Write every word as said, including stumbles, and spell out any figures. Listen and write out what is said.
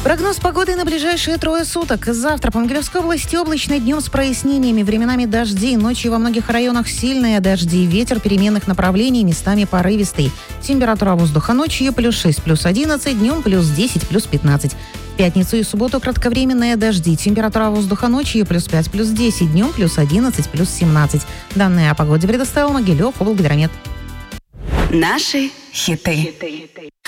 Прогноз погоды на ближайшие трое суток. Завтра по Могилевской области облачно, днем с прояснениями, временами дожди. Ночью во многих районах сильные дожди. Ветер переменных направлений, местами порывистый. Температура воздуха ночью плюс шесть, плюс одиннадцать, днем плюс десять, плюс пятнадцать. В пятницу и субботу кратковременные дожди. Температура воздуха ночью плюс пять, плюс десять, днем плюс одиннадцать, плюс семнадцать. Данные о погоде предоставил Могилев облгидромет. Наши хиты.